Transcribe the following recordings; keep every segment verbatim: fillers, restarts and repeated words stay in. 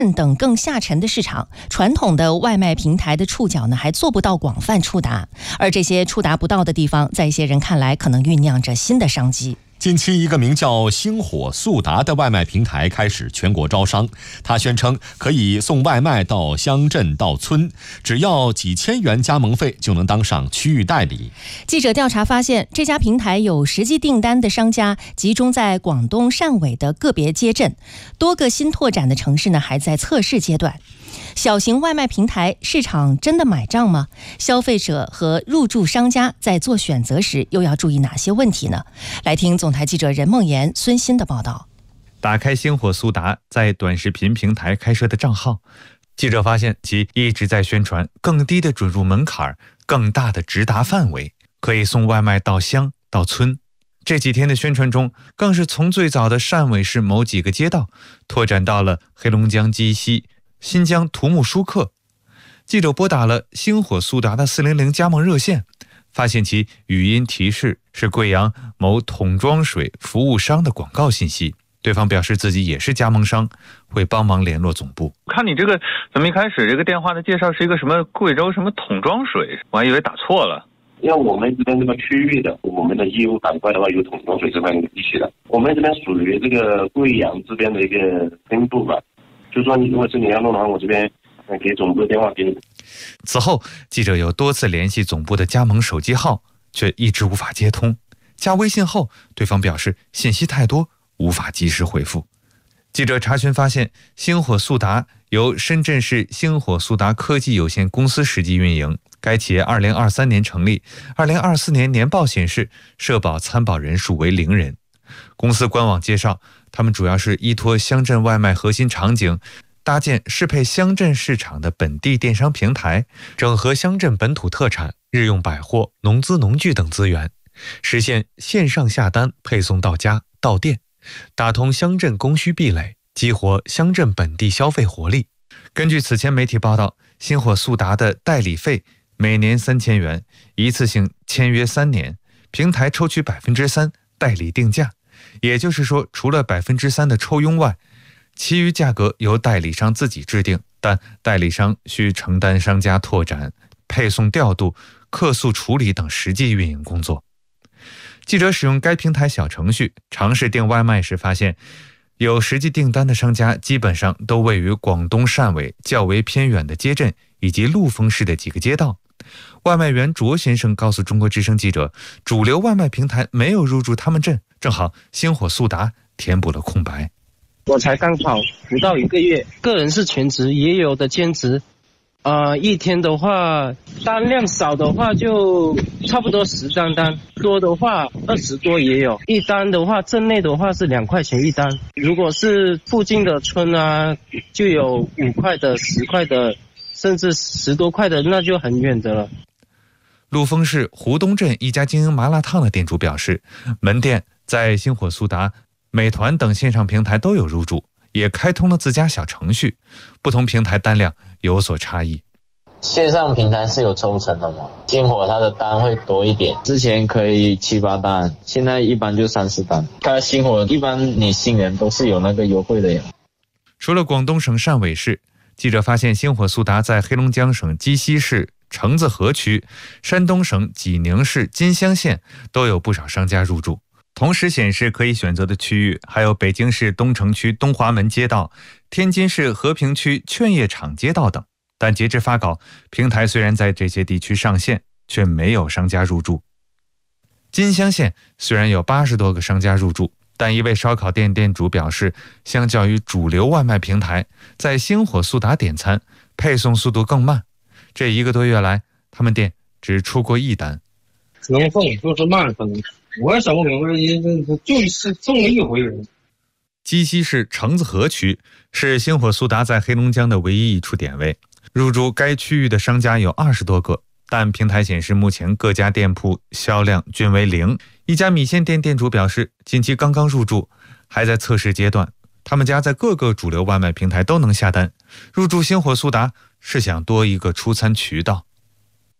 等更下沉的市场，传统的外卖平台的触角呢还做不到广泛触达，而这些触达不到的地方，在一些人看来可能酝酿着新的商机。 近期，一个名叫星火速达的外卖平台开始全国招商。他宣称可以送外卖到乡镇到村，只要几千元加盟费就能当上区域代理。 记者调查发现，这家平台有实际订单的商家集中在广东汕尾的个别街镇，多个新拓展的城市呢还在测试阶段。小型外卖平台市场真的买账吗？消费者和入驻商家在做选择时又要注意哪些问题呢？来听总台记者任梦妍、孙鑫的报道。 打开星火速达在短视频平台开设的账号，记者发现其一直在宣传更低的准入门槛、更大的直达范围，可以送外卖到乡到村。这几天的宣传中，更是从最早的汕尾市某几个街道拓展到了黑龙江鸡西、新疆土木舒克。记者拨打了星火速达的四零零加盟热线，发现其语音提示是贵阳某桶装水服务商的广告信息。对方表示自己也是加盟商，会帮忙联络总部。 看你这个怎么一开始这个电话的介绍是一个什么贵州什么桶装水，我还以为打错了。 因为我们这边这个区域的，我们的业务板块的话有桶装水这块地区的，我们这边属于这个贵阳这边的一个分部吧。就说你如果是你要弄的话，我这边给总部的电话给你。 此后，记者有多次联系总部的加盟手机号，却一直无法接通。加微信后，对方表示信息太多，无法及时回复。记者查询发现，星火速达由深圳市星火速达科技有限公司实际运营。该企业二零二三年成立，二零二四年年报显示社保参保人数为零人。公司官网介绍，他们主要是依托乡镇外卖核心场景，搭建适配乡镇市场的本地电商平台，整合乡镇本土特产、日用百货、农资农具等资源，实现线上下单配送到家到店，打通乡镇供需壁垒，激活乡镇本地消费活力。根据此前媒体报道，星火速达的代理费每年三千元，一次性签约三年，平台抽取百分之三代理定价，也就是说，除了百分之三的抽佣外，其余价格由代理商自己制定，但代理商需承担商家拓展、配送调度、客诉处理等实际运营工作。记者使用该平台小程序尝试订外卖时发现，有实际订单的商家基本上都位于广东汕尾较为偏远的街镇以及陆丰市的几个街道。外卖员卓先生告诉中国之声记者，主流外卖平台没有入驻他们镇，正好星火速达填补了空白。 我才刚好不到一个月，个人是全职，也有的兼职。呃，一天的话，单量少的话就差不多十张单，多的话二十多也有。一单的话，镇内的话是两块钱一单，如果是附近的村啊，就有五块的、十块的，甚至十多块的，那就很远的了。 陆丰市湖东镇一家经营麻辣烫的店主表示，门店在星火速达、美团等线上平台都有入驻，也开通了自家小程序，不同平台单量有所差异。 线上平台是有抽成的嘛？星火它的单会多一点，之前可以七八单，现在一般就三四单。它星火一般你新人都是有那个优惠的呀。 除了广东省汕尾市，记者发现星火速达在黑龙江省鸡西市橙子河区、山东省济宁市金乡县都有不少商家入驻。同时显示可以选择的区域还有北京市东城区东华门街道、天津市和平区劝业场街道等。但截至发稿，平台虽然在这些地区上线，却没有商家入驻。金乡县虽然有八十多个商家入驻，但一位烧烤店店主表示，相较于主流外卖平台，在星火速达点餐配送速度更慢。这一个多月来，他们店只出过一单。 能送就是慢送，我也想不明白，就是送了一回。 鸡西市橙子河区是星火速达在黑龙江的唯一一处点位，入驻该区域的商家有二十多个，但平台显示目前各家店铺销量均为零。一家米线店店主表示，近期刚刚入驻，还在测试阶段。他们家在各个主流外卖平台都能下单，入驻星火速达是想多一个出餐渠道。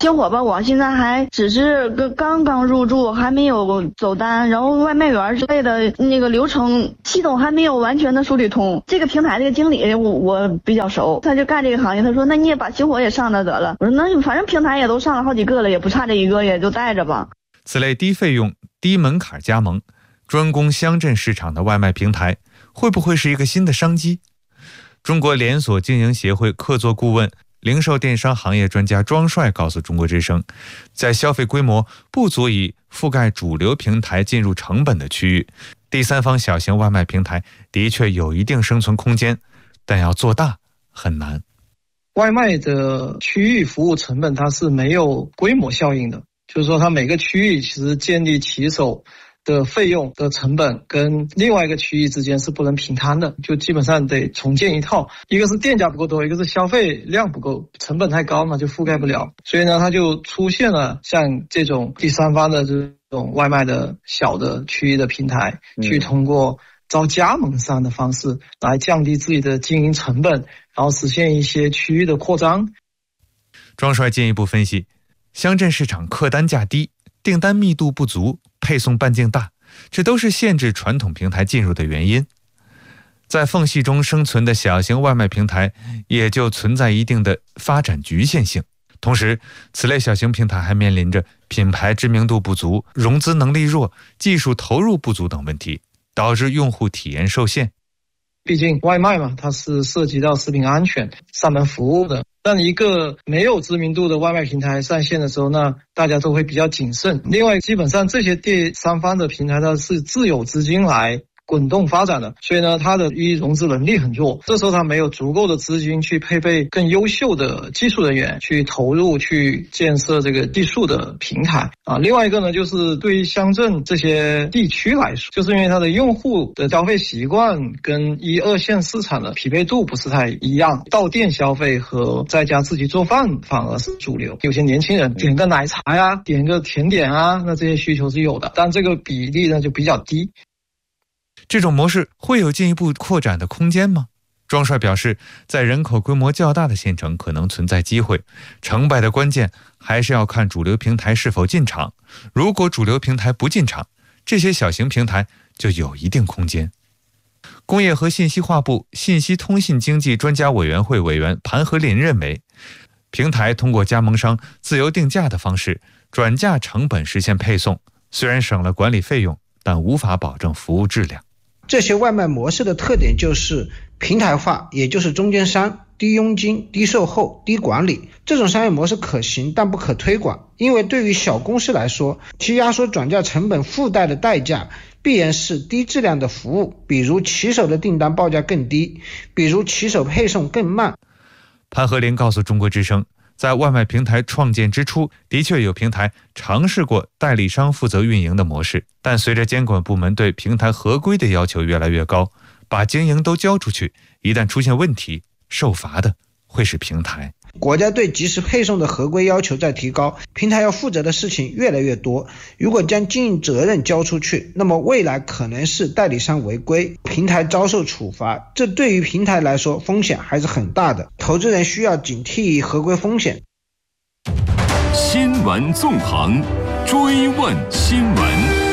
小伙伴，我现在还只是个刚刚入驻，还没有走单，然后外卖员之类的那个流程系统还没有完全的梳理通。这个平台这个经理我我比较熟，他就干这个行业，他说那你也把星火也上了得了。我说那反正平台也都上了好几个了，也不差这一个，也就带着吧。 此类低费用、低门槛加盟、专攻乡镇市场的外卖平台，会不会是一个新的商机？中国连锁经营协会客座顾问、零售电商行业专家庄帅告诉中国之声，在消费规模不足以覆盖主流平台进入成本的区域，第三方小型外卖平台的确有一定生存空间，但要做大很难。 外卖的区域服务成本它是没有规模效应的，就是说它每个区域其实建立骑手的费用的成本跟另外一个区域之间是不能平摊的，就基本上得重建一套，一个是店家不够多，一个是消费量不够，成本太高嘛，就覆盖不了。所以呢，它就出现了像这种第三方的这种外卖的小的区域的平台，嗯、去通过招加盟商的方式来降低自己的经营成本，然后实现一些区域的扩张。 庄帅进一步分析，乡镇市场客单价低，订单密度不足，配送半径大，这都是限制传统平台进入的原因。在缝隙中生存的小型外卖平台也就存在一定的发展局限性。同时，此类小型平台还面临着品牌知名度不足、融资能力弱、技术投入不足等问题，导致用户体验受限。 毕竟外卖嘛，它是涉及到食品安全上门服务的，但一个没有知名度的外卖平台上线的时候呢，大家都会比较谨慎。另外，基本上这些第三方的平台它是自有资金来滚动发展的，所以呢，它的一融资能力很弱，这时候它没有足够的资金去配备更优秀的技术人员去投入去建设这个技术的平台啊。另外一个呢，就是对于乡镇这些地区来说，就是因为它的用户的消费习惯跟一二线市场的匹配度不是太一样，到店消费和在家自己做饭反而是主流。有些年轻人点个奶茶呀，点个甜点啊，那这些需求是有的，但这个比例呢就比较低。 这种模式会有进一步扩展的空间吗？庄帅表示，在人口规模较大的县城可能存在机会，成败的关键还是要看主流平台是否进场。如果主流平台不进场，这些小型平台就有一定空间。工业和信息化部信息通信经济专家委员会委员盘和林认为，平台通过加盟商自由定价的方式转嫁成本实现配送，虽然省了管理费用，但无法保证服务质量。 这些外卖模式的特点就是平台化，也就是中间商、低佣金、低售后、低管理。这种商业模式可行，但不可推广，因为对于小公司来说，其压缩转嫁成本附带的代价必然是低质量的服务，比如骑手的订单报价更低，比如骑手配送更慢。 潘和林告诉中国之声，在外卖平台创建之初，的确有平台尝试过代理商负责运营的模式，但随着监管部门对平台合规的要求越来越高，把经营都交出去，一旦出现问题，受罚的会是平台。 国家对即时配送的合规要求在提高，平台要负责的事情越来越多。如果将经营责任交出去，那么未来可能是代理商违规，平台遭受处罚，这对于平台来说风险还是很大的。投资人需要警惕合规风险。 新闻纵横，追问新闻。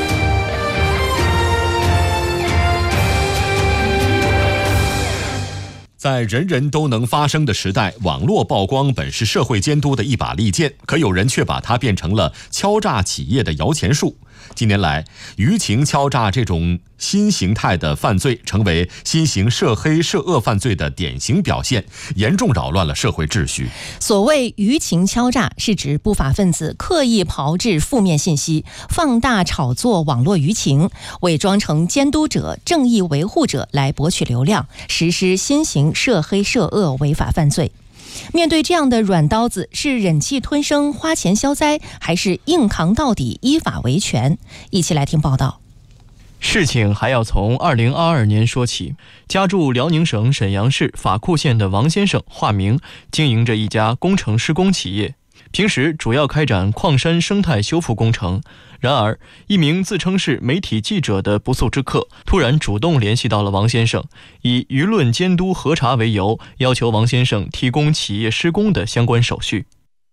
在人人都能发声的时代，网络曝光本是社会监督的一把利剑，可有人却把它变成了敲诈企业的摇钱树。近年来，舆情敲诈这种新形态的犯罪成为新型涉黑涉恶犯罪的典型表现，严重扰乱了社会秩序。 所谓舆情敲诈，是指不法分子刻意炮制负面信息，放大炒作网络舆情，伪装成监督者、正义维护者来博取流量，实施新型涉黑涉恶违法犯罪。面对这样的软刀子，是忍气吞声花钱消灾，还是硬扛到底依法维权？一起来听报道。 事情还要从二零二二年说起。家住辽宁省沈阳市法库县的王先生，化名，经营着一家工程施工企业，平时主要开展矿山生态修复工程。然而，一名自称是媒体记者的不速之客突然主动联系到了王先生，以舆论监督核查为由，要求王先生提供企业施工的相关手续。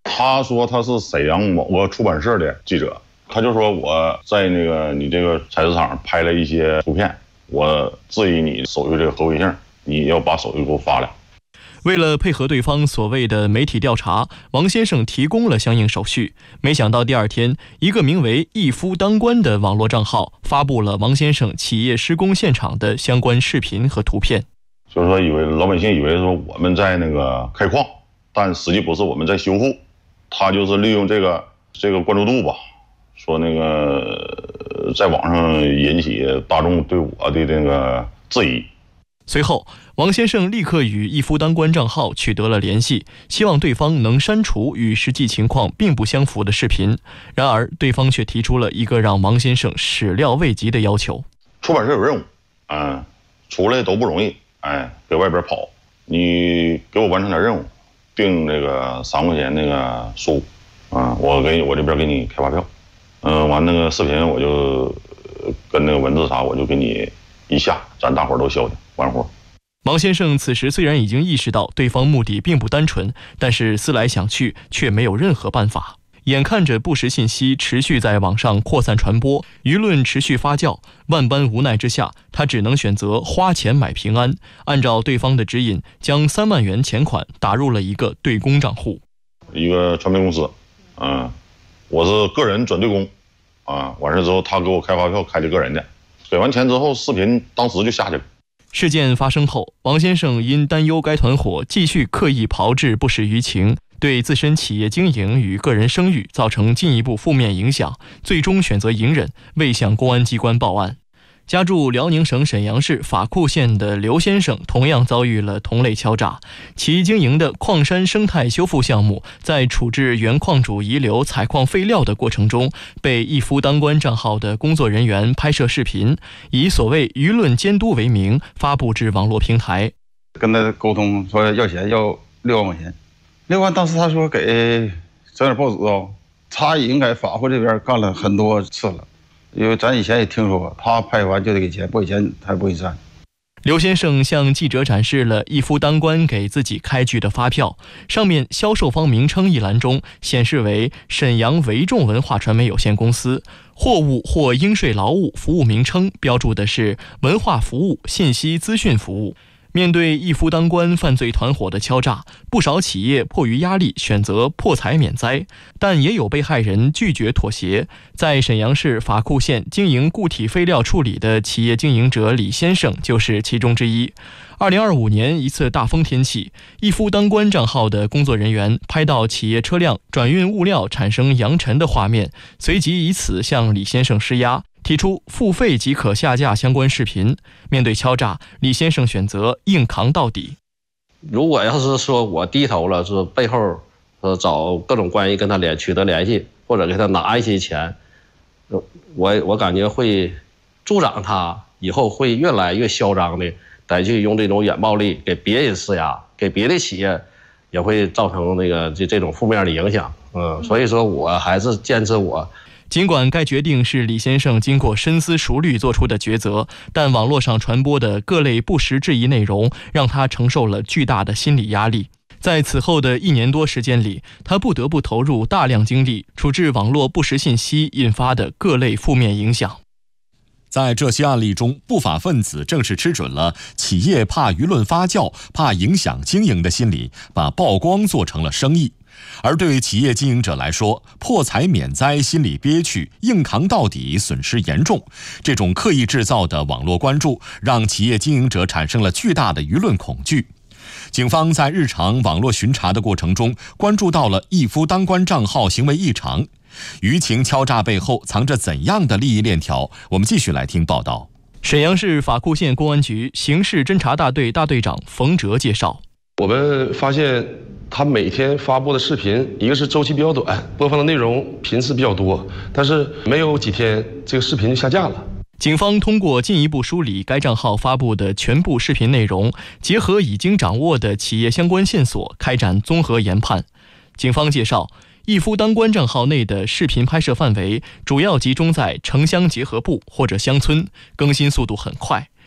他说他是沈阳某个出版社的记者，他就说我在那个你这个采石场拍了一些图片，我质疑你手续这个合规性，你要把手续给我发来。 为了配合对方所谓的媒体调查，王先生提供了相应手续。没想到第二天，一个名为一夫当关的网络账号发布了王先生企业施工现场的相关视频和图片。 就是说以为老百姓以为说我们在那个开矿，但实际不是，我们在修复。他就是利用这个这个关注度吧，说那个在网上引起大众对我的那个质疑。 随后，王先生立刻与一夫当关账号取得了联系，希望对方能删除与实际情况并不相符的视频。然而，对方却提出了一个让王先生始料未及的要求： 出版社有任务，嗯，出来都不容易，哎，搁外边跑，你给我完成点任务，订那个三块钱那个书，啊，我给我这边给你开发票，嗯，完那个视频我就跟那个文字啥我就给你一下，咱大伙儿都消停。完活。 王先生此时虽然已经意识到对方目的并不单纯，但是思来想去却没有任何办法。眼看着不实信息持续在网上扩散传播，舆论持续发酵，万般无奈之下，他只能选择花钱买平安，按照对方的指引，将三万元钱款打入了一个对公账户。 一个传媒公司，嗯，我是个人转对公，啊，完事之后他给我开发票开的个人的，给完钱之后，视频当时就下去了。 事件发生后，王先生因担忧该团伙继续刻意炮制不实舆情，对自身企业经营与个人声誉造成进一步负面影响，最终选择隐忍，未向公安机关报案。家住辽宁省沈阳市法库县的刘先生同样遭遇了同类敲诈。其经营的矿山生态修复项目，在处置原矿主遗留采矿废料的过程中，被一夫当关账号的工作人员拍摄视频，以所谓舆论监督为名发布至网络平台。 跟他沟通说要钱，要六万块钱，六万当时他说给整点报纸哦，他也应该法库这边干了很多次了。因为咱以前也听说过，他拍完就得给钱，不给钱他也不给删。 刘先生向记者展示了一夫当关给自己开具的发票，上面销售方名称一栏中显示为沈阳维众文化传媒有限公司，货物或应税劳务服务名称标注的是文化服务信息资讯服务。面对一夫当关犯罪团伙的敲诈，不少企业迫于压力选择破财免灾，但也有被害人拒绝妥协。在沈阳市法库县经营固体废料处理的企业经营者李先生就是其中之一。二零二五年一次大风天气，一夫当关账号的工作人员拍到企业车辆转运物料产生扬尘的画面，随即以此向李先生施压，提出付费即可下架相关视频。面对敲诈，李先生选择硬扛到底。 如果要是说我低头了，是背后呃找各种关系跟他联取得联系，或者给他拿一些钱，我我感觉会助长他以后会越来越嚣张的再去用这种软暴力给别人施压，给别的企业也会造成那个这这种负面的影响。嗯，所以说我还是坚持我。 尽管该决定是李先生经过深思熟虑做出的抉择，但网络上传播的各类不实质疑内容让他承受了巨大的心理压力。在此后的一年多时间里，他不得不投入大量精力处置网络不实信息引发的各类负面影响。 在这些案例中，不法分子正是吃准了企业怕舆论发酵、怕影响经营的心理，把曝光做成了生意。而对企业经营者来说，破财免灾心里憋屈，硬扛到底损失严重。这种刻意制造的网络关注，让企业经营者产生了巨大的舆论恐惧。警方在日常网络巡查的过程中，关注到了一夫当关账号行为异常。舆情敲诈背后藏着怎样的利益链条？我们继续来听报道。 沈阳市法库县公安局刑事侦查大队大队长冯哲介绍， 我们发现他每天发布的视频，一个是周期比较短，播放的内容频次比较多，但是没有几天这个视频就下架了。 警方通过进一步梳理该账号发布的全部视频内容，结合已经掌握的企业相关线索，开展综合研判。警方介绍，一夫当关账号内的视频拍摄范围主要集中在城乡结合部或者乡村，更新速度很快。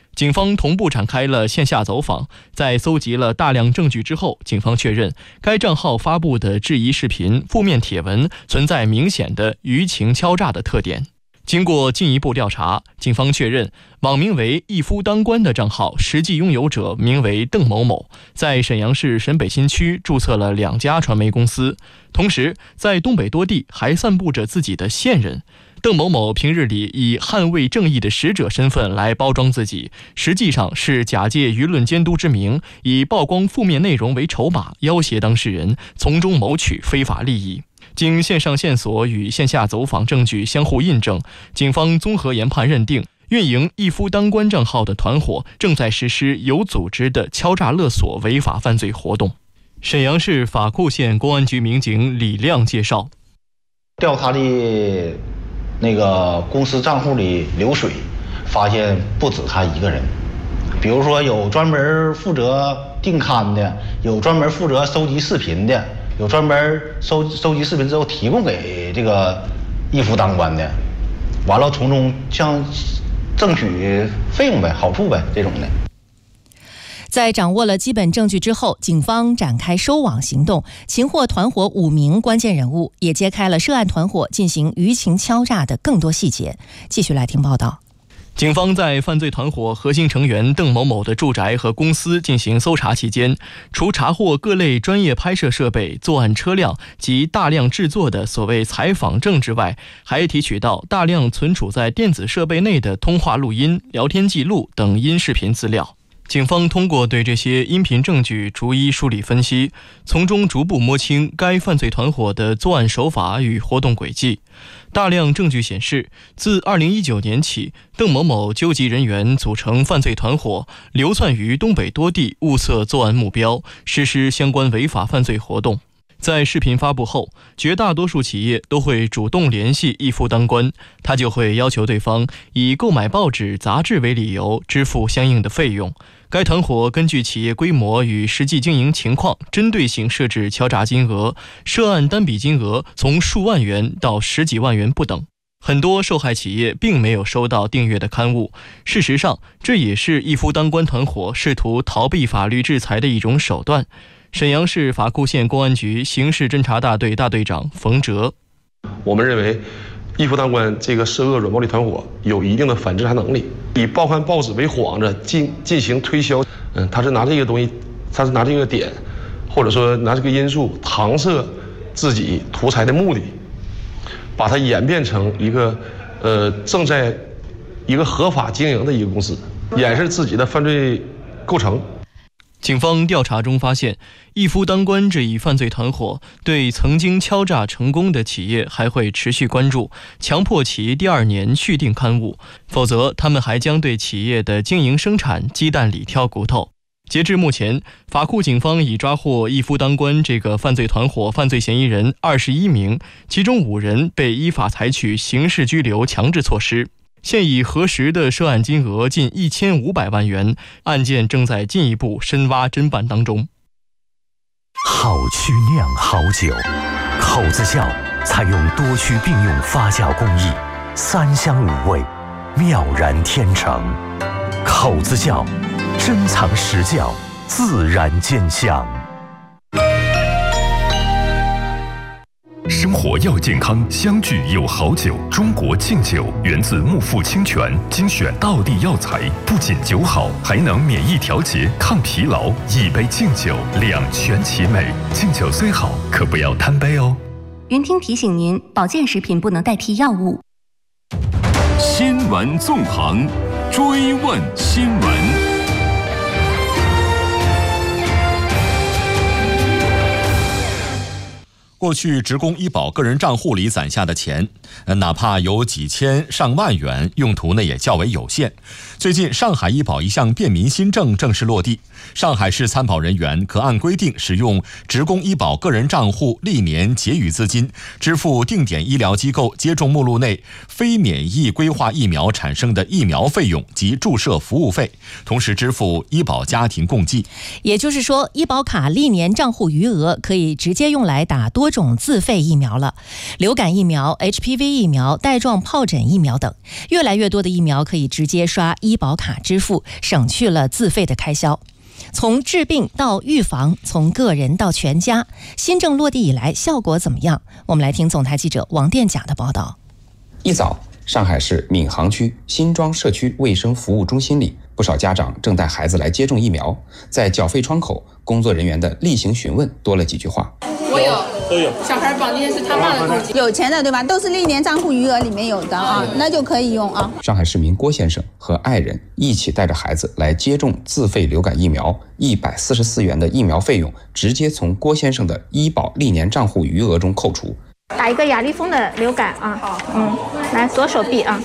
警方同步展开了线下走访，在搜集了大量证据之后，警方确认该账号发布的质疑视频、负面帖文存在明显的舆情敲诈的特点。经过进一步调查，警方确认网名为一夫当关的账号实际拥有者名为邓某某，在沈阳市沈北新区注册了两家传媒公司，同时在东北多地还散布着自己的线人。邓某某平日里以捍卫正义的使者身份来包装自己，实际上是假借舆论监督之名，以曝光负面内容为筹码，要挟当事人，从中谋取非法利益。经线上线索与线下走访证据相互印证，警方综合研判认定，运营一夫当关账号的团伙正在实施有组织的敲诈勒索违法犯罪活动。沈阳市法库县公安局民警李亮介绍， 调查的那个公司账户里流水，发现不止他一个人，比如说有专门负责订刊的，有专门负责收集视频的，有专门收收集视频之后提供给这个一夫当关的，完了从中像挣取费用呗、好处呗这种的。 在掌握了基本证据之后，警方展开收网行动，擒获团伙五名关键人物，也揭开了涉案团伙进行舆情敲诈的更多细节。继续来听报道。 警方在犯罪团伙核心成员邓某某的住宅和公司进行搜查期间，除查获各类专业拍摄设备、作案车辆及大量制作的所谓采访证之外，还提取到大量存储在电子设备内的通话录音、聊天记录等音视频资料。警方通过对这些音频证据逐一梳理分析，从中逐步摸清该犯罪团伙的作案手法与活动轨迹。大量证据显示，自二零一九年起，邓某某纠集人员组成犯罪团伙，流窜于东北多地，物色作案目标，实施相关违法犯罪活动。在视频发布后，绝大多数企业都会主动联系一夫当关，他就会要求对方以购买报纸、杂志为理由支付相应的费用。该团伙根据企业规模与实际经营情况，针对性设置敲诈金额，涉案单笔金额从数万元到十几万元不等。很多受害企业并没有收到订阅的刊物，事实上，这也是一夫当关团伙试图逃避法律制裁的一种手段。沈阳市法库县公安局刑事侦查大队大队长冯哲， 我们认为一夫当关这个涉恶软暴力团伙有一定的反制裁能力，以报刊报纸为幌子进进行推销。嗯，他是拿这个东西，他是拿这个点，或者说拿这个因素搪塞自己图财的目的，把它演变成一个呃正在一个合法经营的一个公司，掩饰自己的犯罪构成。 警方调查中发现，一夫当关这一犯罪团伙对曾经敲诈成功的企业还会持续关注，强迫其第二年续订刊物，否则他们还将对企业的经营生产鸡蛋里挑骨头。截至目前，法库警方已抓获一夫当关这个犯罪团伙犯罪嫌疑人二十一名，其中五人被依法采取刑事拘留强制措施。现已核实的涉案金额近一千五百万元，案件正在进一步深挖侦办当中。 好曲酿好酒，口子窖采用多区并用发酵工艺，三香五味，妙然天成。口子窖，珍藏实窖，自然见香。 生活要健康，相聚有好酒。中国敬酒源自木富清泉，精选道地药材，不仅酒好，还能免疫调节、抗疲劳。一杯敬酒，两全其美。敬酒虽好，可不要贪杯哦。 云听提醒您，保健食品不能代替药物。 新闻纵横，追问新闻。 过去职工医保个人账户里攒下的钱，哪怕有几千上万元，用途呢也较为有限。最近上海医保一项便民新政正式落地，上海市参保人员可按规定使用职工医保个人账户历年结余资金，支付定点医疗机构接种目录内非免疫规划疫苗产生的疫苗费用及注射服务费，同时支付医保家庭共济。 也就是说，医保卡历年账户余额可以直接用来打多多种自费疫苗了，流感疫苗、H P V 疫苗、带状疱疹疫苗等。越来越多的疫苗可以直接刷医保卡支付，省去了自费的开销。从治病到预防，从个人到全家，新政落地以来效果怎么样？我们来听总台记者王殿甲的报道。 一早，上海市闵行区新庄社区卫生服务中心里，不少家长正带孩子来接种疫苗。在缴费窗口，工作人员的例行询问多了几句话。 我有，都有。小孩绑定是他妈的东西，有钱的对吧？都是历年账户余额里面有的啊，那就可以用啊。 上海市民郭先生和爱人一起带着孩子来接种自费流感疫苗，一百四十四元的疫苗费用直接从郭先生的医保历年账户余额中扣除。 打一个雅丽风的流感啊，嗯，来左手臂啊。